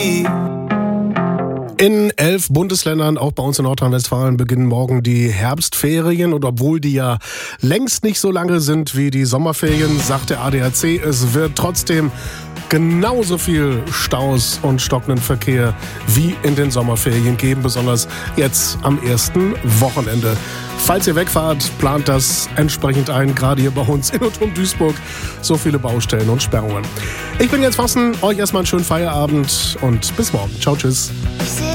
In 11 Bundesländern, auch bei uns in Nordrhein-Westfalen, beginnen morgen die Herbstferien. Und obwohl die ja längst nicht so lange sind wie die Sommerferien, sagt der ADAC, es wird trotzdem genauso viel Staus und stockenden Verkehr wie in den Sommerferien geben, besonders jetzt am ersten Wochenende. Falls ihr wegfahrt, plant das entsprechend ein, gerade hier bei uns in und um Duisburg, so viele Baustellen und Sperrungen. Ich bin Jens Vossen, euch erstmal einen schönen Feierabend und bis morgen. Ciao, tschüss.